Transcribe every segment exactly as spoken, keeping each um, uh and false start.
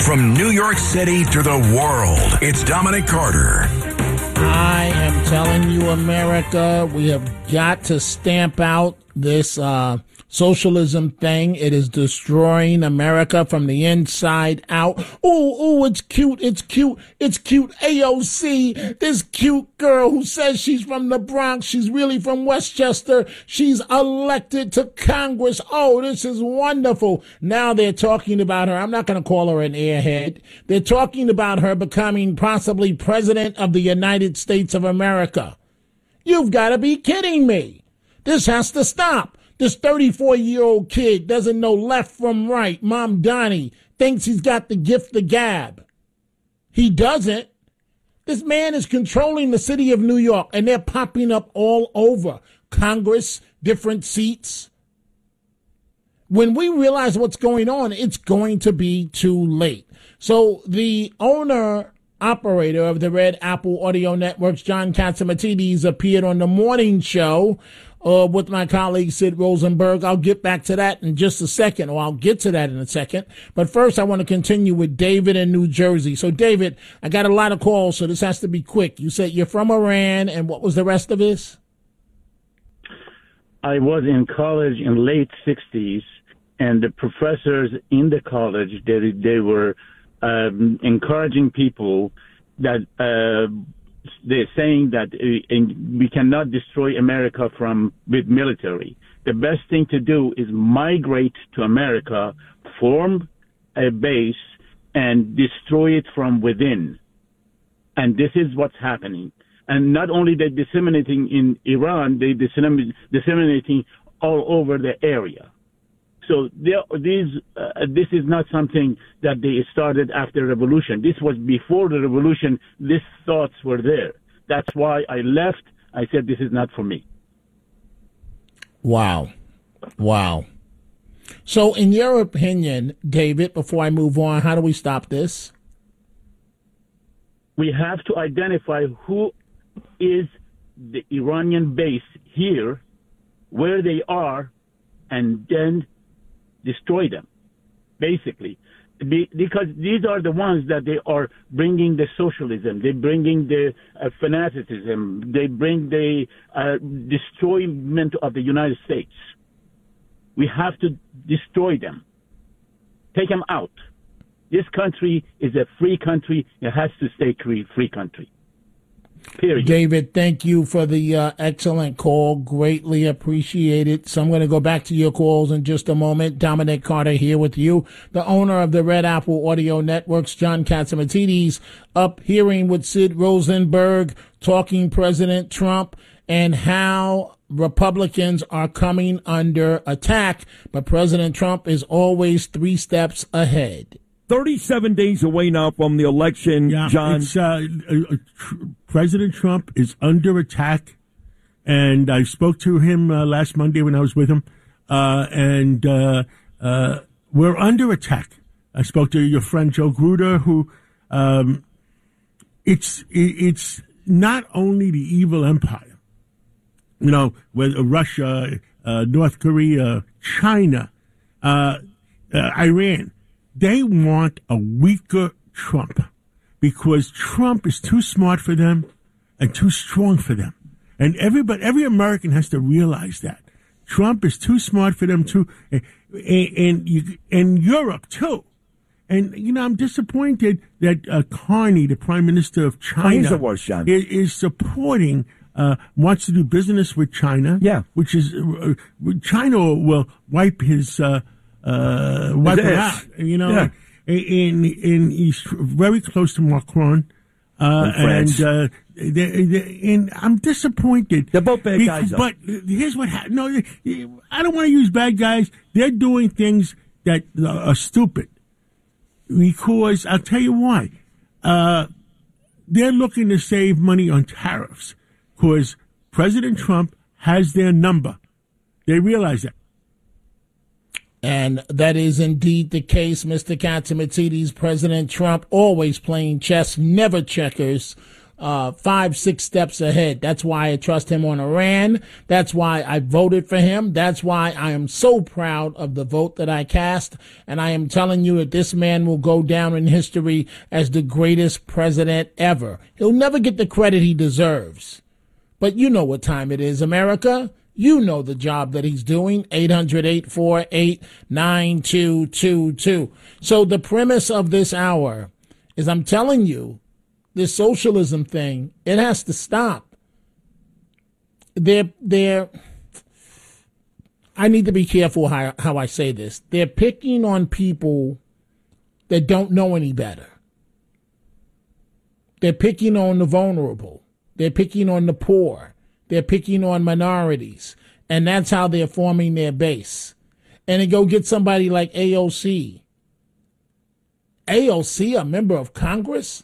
From New York City to the world, it's Dominic Carter. I am telling you, America, we have got to stamp out this uh, socialism thing. It is destroying America from the inside out. Ooh, ooh, it's cute, it's cute, it's cute. A O C, this cute girl who says she's from the Bronx, she's really from Westchester. She's elected to Congress. Oh, this is wonderful. Now they're talking about her. I'm not going to call her an airhead. They're talking about her becoming possibly president of the United States of America. You've got to be kidding me. This has to stop. This thirty-four-year-old kid doesn't know left from right. Mom Donnie thinks he's got the gift of gab. He doesn't. This man is controlling the city of New York, and they're popping up all over Congress, different seats. When we realize what's going on, it's going to be too late. So the owner operator of the Red Apple Audio Networks, John Catsimatidis, appeared on the morning show uh, with my colleague Sid Rosenberg. I'll get back to that in just a second, or I'll get to that in a second. But first, I want to continue with David in New Jersey. So, David, I got a lot of calls, so this has to be quick. You said you're from Iran, and what was the rest of this? I was in college in late sixties, and the professors in the college, they, they were um, encouraging people that uh, they're saying that uh, we cannot destroy America from with military. The best thing to do is migrate to America, form a base, and destroy it from within. And this is what's happening. And not only they disseminating in Iran, they disseminating all over the area. So these, uh, this is not something that they started after the revolution. This was before the revolution. These thoughts were there. That's why I left. I said, this is not for me. Wow. Wow. So in your opinion, David, before I move on, how do we stop this? We have to identify who is the Iranian base here, where they are, and then destroy them, basically. Be, because these are the ones that they are bringing the socialism, they bringing the uh, fanaticism, they bring the uh, destroyment of the United States. We have to destroy them, take them out. This country is a free country. It has to stay free, free country. Period. David, thank you for the uh, excellent call. Greatly appreciate it. So I'm going to go back to your calls in just a moment. Dominic Carter here with you, the owner of the Red Apple Audio Networks, John Catsimatidis, up hearing with Sid Rosenberg, talking President Trump and how Republicans are coming under attack, but President Trump is always three steps ahead. thirty-seven days away now from the election, yeah, John. It's, uh, uh, tr- President Trump is under attack, and I spoke to him uh, last Monday when I was with him, uh, and uh, uh, we're under attack. I spoke to your friend Joe Gruder, who um, it's it's not only the evil empire, you know, with Russia, uh, North Korea, China, uh, uh, Iran. They want a weaker Trump because Trump is too smart for them and too strong for them. And everybody, every American has to realize that. Trump is too smart for them too, and, and, and Europe too. And, you know, I'm disappointed that uh, Carney, the Prime Minister of China, oh, he's the worst, John. Is, is supporting, uh, wants to do business with China. Yeah. Which is, uh, China will wipe his, uh, Uh, wipe it out, you know, yeah. and, and he's very close to Macron, uh, and, uh, they, they, and I'm disappointed. They're both bad guys, though. But here's what happened. No, I don't want to use bad guys. They're doing things that are stupid because I'll tell you why. Uh, they're looking to save money on tariffs because President Trump has their number. They realize that. And that is indeed the case, Mister Catsimatidis. President Trump always playing chess, never checkers. uh, five, six steps ahead. That's why I trust him on Iran. That's why I voted for him. That's why I am so proud of the vote that I cast. And I am telling you that this man will go down in history as the greatest president ever. He'll never get the credit he deserves. But you know what time it is, America. You know the job that he's doing, eight hundred, eight four eight, nine two two two. So the premise of this hour is I'm telling you, this socialism thing, it has to stop. They're, they're, I need to be careful how, how I say this. They're picking on people that don't know any better. They're picking on the vulnerable. They're picking on the poor. They're picking on minorities, and that's how they're forming their base. And they go get somebody like A O C. A O C, a member of Congress?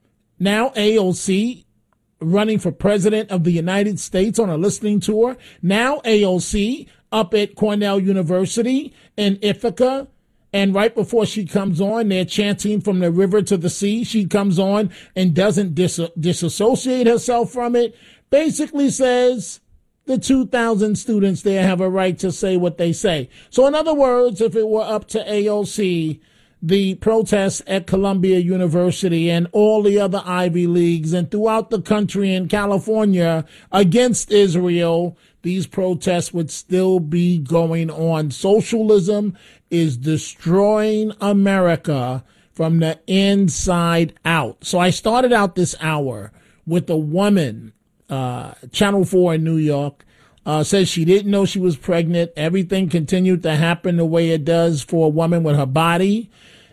Now A O C running for president of the United States on a listening tour. Now A O C up at Cornell University in Ithaca. And right before she comes on, they're chanting from the river to the sea. She comes on and doesn't dis- disassociate herself from it. Basically says the two thousand students there have a right to say what they say. So in other words, if it were up to A O C, the protests at Columbia University and all the other Ivy Leagues and throughout the country in California against Israel, these protests would still be going on. Socialism is destroying America from the inside out. So I started out this hour with a woman, uh, Channel four in New York, uh, says she didn't know she was pregnant. Everything continued to happen the way it does for a woman with her body.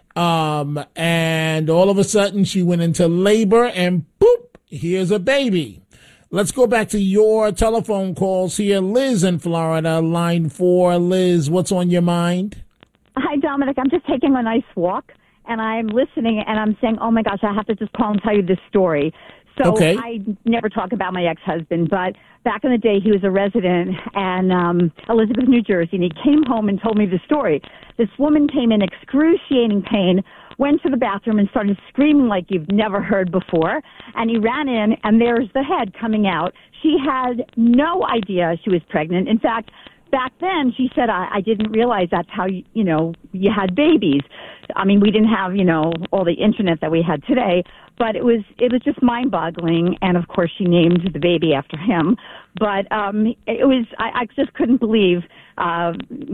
Um, and all of a sudden she went into labor and boop, here's a baby. Let's go back to your telephone calls here. Liz in Florida, line four. Liz, what's on your mind? Hi, Dominic. I'm just taking a nice walk, and I'm listening, and I'm saying, oh, my gosh, I have to just call and tell you this story. So okay. I never talk about my ex-husband, but back in the day, he was a resident in um, Elizabeth, New Jersey, and he came home and told me the story. This woman came in excruciating pain, went to the bathroom and started screaming like you've never heard before, and he ran in, and there's the head coming out. She had no idea she was pregnant. In fact, back then, she said, I, I didn't realize that's how, you, you know, you had babies. I mean, we didn't have, you know, all the internet that we had today, but it was it was just mind-boggling. And, of course, she named the baby after him. But um, it was, I, I just couldn't believe, uh,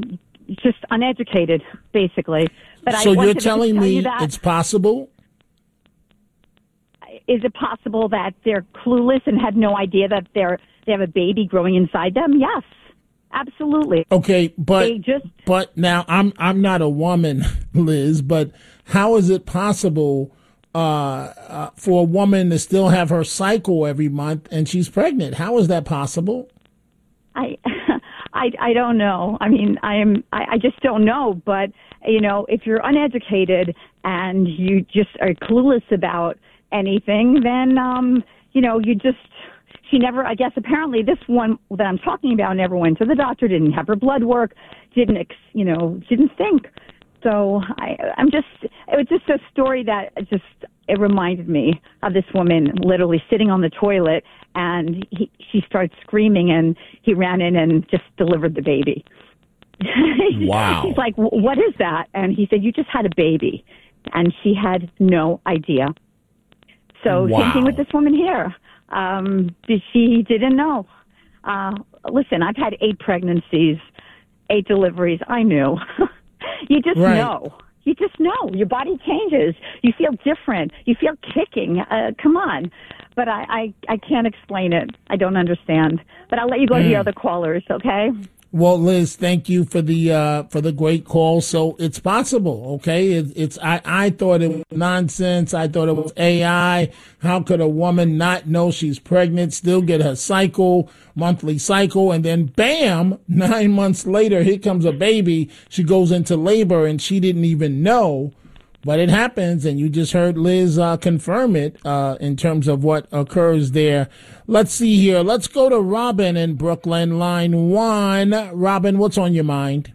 just uneducated, basically. But so I you're telling tell me you that, it's possible? Is it possible that they're clueless and had no idea that they're they have a baby growing inside them? Yes. Absolutely. Okay, but They just, but now I'm I'm not a woman, Liz. But how is it possible uh, uh, for a woman to still have her cycle every month and she's pregnant? How is that possible? I, I, I don't know. I mean, I am. I, I just don't know. But you know, if you're uneducated and you just are clueless about anything, then um, you know, you just. She never, I guess, apparently this one that I'm talking about never went to the doctor, didn't have her blood work, didn't, you know, didn't think. So I, I'm just, it was just a story that just, it reminded me of this woman literally sitting on the toilet, and he, she started screaming, and he ran in and just delivered the baby. Wow. He's like, what is that? And he said, you just had a baby. And she had no idea. So wow. Same thing with this woman here. Um, she didn't know. Uh, listen, I've had eight pregnancies, eight deliveries. I knew. You just right. know. You just know. Your body changes. You feel different. You feel kicking. Uh, come on. But I, I, I can't explain it. I don't understand. But I'll let you go mm. to the other callers, okay? Well, Liz, thank you for the uh, for the great call. So it's possible, okay? It, it's I, I thought it was nonsense. I thought it was A I. How could a woman not know she's pregnant, still get her cycle, monthly cycle, and then bam, nine months later, here comes a baby. She goes into labor and she didn't even know. But it happens, and you just heard Liz uh, confirm it uh, in terms of what occurs there. Let's see here. Let's go to Robin in Brooklyn, line one. Robin, what's on your mind?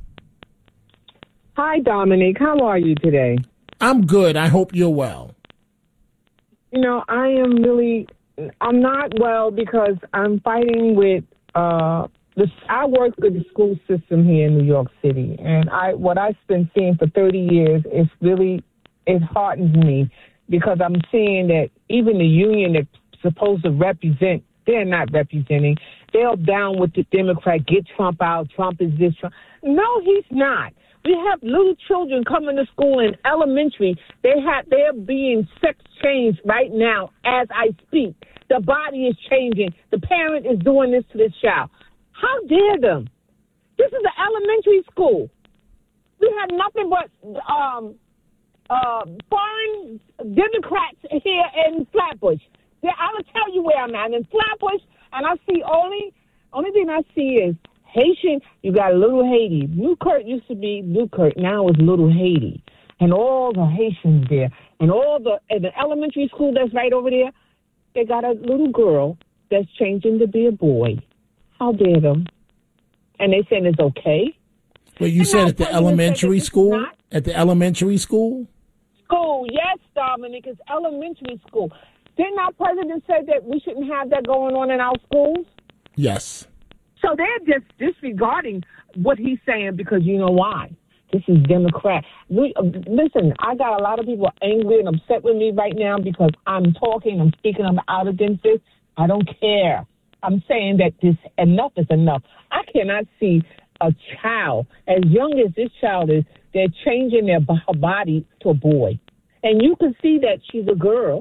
Hi, Dominic. How are you today? I'm good. I hope you're well. You know, I am really I'm not well because I'm fighting with uh this. I work with the school system here in New York City, and I what I've been seeing for thirty years is really it heartens me because I'm seeing that even the union that's supposed to represent, they're not representing. They're down with the Democrat. Get Trump out. Trump is this. Trump. No, he's not. We have little children coming to school in elementary. They have they're being sex changed right now as I speak. The body is changing. The parent is doing this to this child. How dare them? This is an elementary school. We have nothing but um, uh, foreign Democrats here in Flatbush. They, I will tell you where I'm at. I'm in Flatbush, and I see only only thing I see is Haitian. You got Little Haiti. Newkirk used to be Newkirk. Now it's Little Haiti, and all the Haitians there, and all the and the elementary school that's right over there. They got a little girl that's changing to be a boy. How dare them? And they saying it's okay. Well, you and said at the elementary school? Not. At the elementary school? School, yes, Dominic, it's elementary school. Didn't our president say that we shouldn't have that going on in our schools? Yes. So they're just disregarding what he's saying because you know why? This is Democrat. We, uh, listen, I got a lot of people angry and upset with me right now because I'm talking, I'm speaking, I'm out against this. I don't care. I'm saying that this enough is enough. I cannot see a child as young as this child is. They're changing their her body to a boy, and you can see that she's a girl.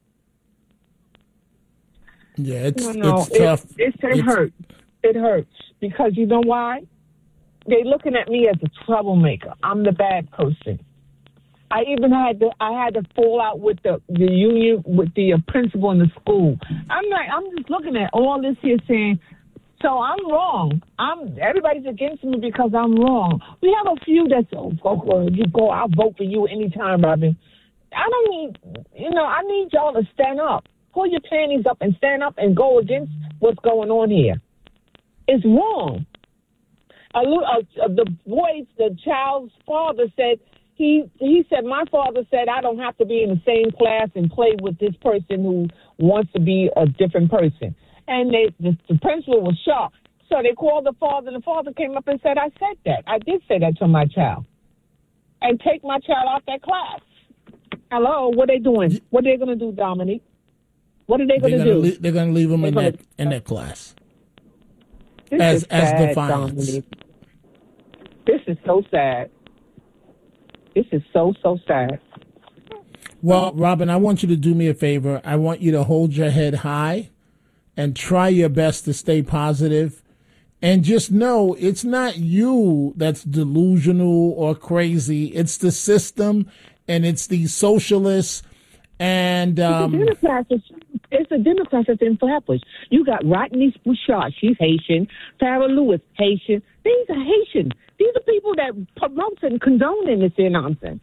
Yeah, it's no, no, it's tough. It, it, it it's, hurts. It hurts because you know why? They're looking at me as a troublemaker. I'm the bad person. I even had to I had to fall out with the, the union with the uh, principal in the school. I'm like I'm just looking at all this here saying, so I'm wrong. I'm everybody's against me because I'm wrong. We have a few that's oh, go, you go. I'll vote for you anytime, Robin. I don't need you know. I need y'all to stand up. Pull your panties up and stand up and go against what's going on here. It's wrong. A little, uh, the boy, the child's father said, he he said, my father said I don't have to be in the same class and play with this person who wants to be a different person. And they, the, the principal was shocked. So they called the father, and the father came up and said, I said that. I did say that to my child. And take my child out that class. Hello, what are they doing? What are they going to do, Dominique? What are they going to do? Le- they're going to leave them in gonna, that in that class. This as is as sad, defiance. Dominique. This is so sad. This is so, so sad. Well, Robin, I want you to do me a favor. I want you to hold your head high and try your best to stay positive. And just know it's not you that's delusional or crazy. It's the system and it's the socialists. And um, it's the Democrats. It's the Democrats that's in Flatbush. You got Rodney Bouchard. She's Haitian. Farrah Lewis, Haitian. These are Haitian. These are people that promote and condone this here nonsense.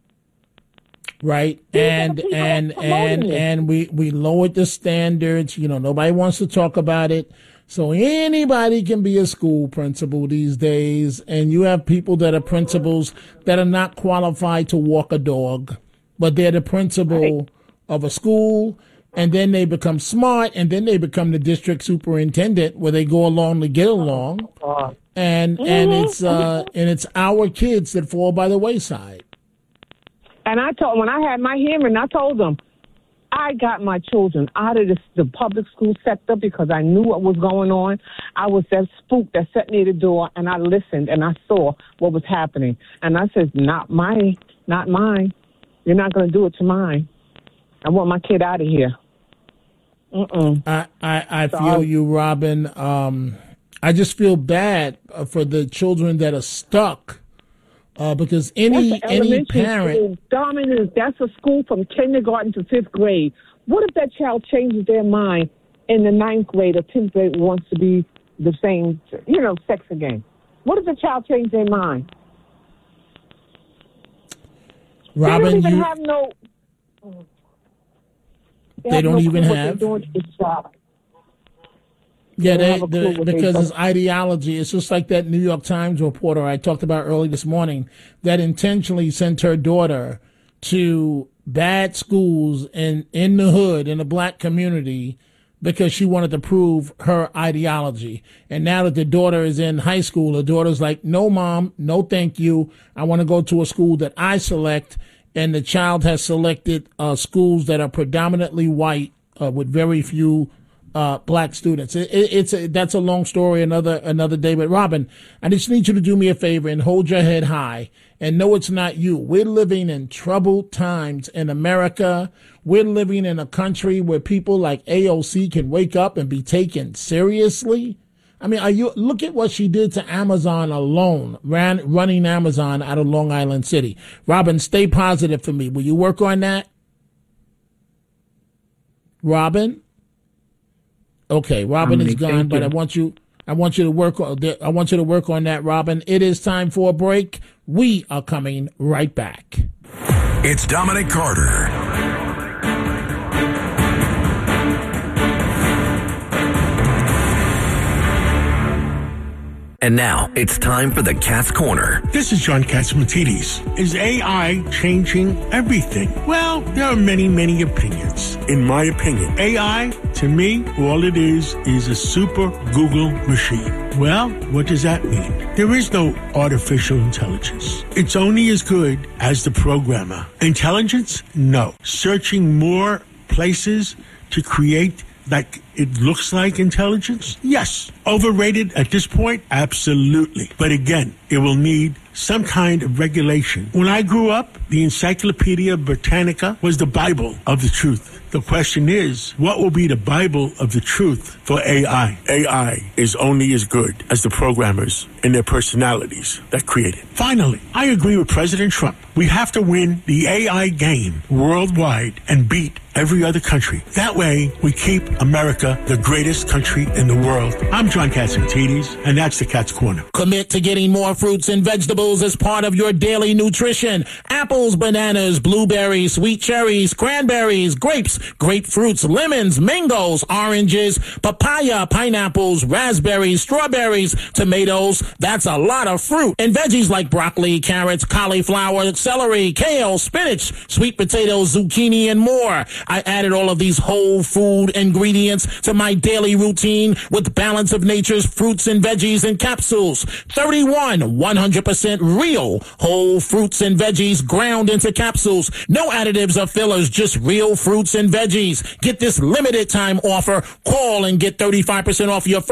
Right. These and and and this. and we, we lowered the standards. You know, nobody wants to talk about it. So anybody can be a school principal these days. And you have people that are principals that are not qualified to walk a dog, but they're the principal right. of a school. And then they become smart, and then they become the district superintendent, where they go along to get along, and mm-hmm. and it's uh, and it's our kids that fall by the wayside. And I told when I had my hearing, I told them I got my children out of the, the public school sector because I knew what was going on. I was that spook that sat near the door, and I listened and I saw what was happening, and I said, "Not mine, not mine. You're not going to do it to mine. I want my kid out of here." Mm-mm. I, I, I feel you, Robin. Um, I just feel bad for the children that are stuck uh, because any any parent. School. Dominant, that's a school from kindergarten to fifth grade. What if that child changes their mind in the ninth grade or tenth grade wants to be the same, you know, sex again? What if the child changes their mind? Robin, they don't even you, have no. They, they don't no even have. Yeah, they, they, because it's ideology. It's just like that New York Times reporter I talked about early this morning that intentionally sent her daughter to bad schools in, in the hood, in the black community, because she wanted to prove her ideology. And now that the daughter is in high school, the daughter's like, no, Mom, no thank you. I want to go to a school that I select. And the child has selected uh, schools that are predominantly white uh, with very few uh, black students. It, it, it's a, that's a long story, another another day. But Robin, I just need you to do me a favor and hold your head high and know it's not you. We're living in troubled times in America. We're living in a country where people like A O C can wake up and be taken seriously. I mean, are you look at what she did to Amazon alone, ran, running Amazon out of Long Island City. Robin, stay positive for me. Will you work on that? Robin? Okay, Robin is gone, but I want you I want you to work on I want you to work on that, Robin. It is time for a break. We are coming right back. It's Dominic Carter. And now it's time for the Cat's Corner. This is John Catsimatidis. Is A I changing everything? Well, there are many, many opinions. In my opinion, A I, to me, all it is is a super Google machine. Well, what does that mean? There is no artificial intelligence. It's only as good as the programmer. Intelligence? No. Searching more places to create like it looks like intelligence? Yes. Overrated at this point? Absolutely. But again, it will need some kind of regulation. When I grew up, the Encyclopedia Britannica was the Bible of the truth. The question is, what will be the Bible of the truth for A I? A I is only as good as the programmers and their personalities that create it. Finally, I agree with President Trump. We have to win the A I game worldwide and beat every other country. That way, we keep America the greatest country in the world. I'm John Catsimatidis, and that's the Cat's Corner. Commit to getting more fruits and vegetables as part of your daily nutrition. Apples, bananas, blueberries, sweet cherries, cranberries, grapes, grapefruits, lemons, mangoes, oranges, papaya, pineapples, raspberries, strawberries, tomatoes. That's a lot of fruit. And veggies like broccoli, carrots, cauliflower, celery, kale, spinach, sweet potatoes, zucchini, and more. I added all of these whole food ingredients to my daily routine with Balance of Nature's fruits and veggies in capsules. thirty-one one hundred percent real whole fruits and veggies ground into capsules. No additives or fillers, just real fruits and veggies. Get this limited time offer. Call and get thirty-five percent off your first